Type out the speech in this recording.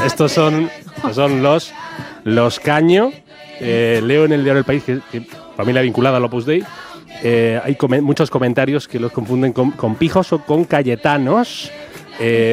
estos son los Caño. Leo en el diario El País, que familia vinculada al Opus Dei. Hay muchos comentarios que los confunden con pijos o con cayetanos.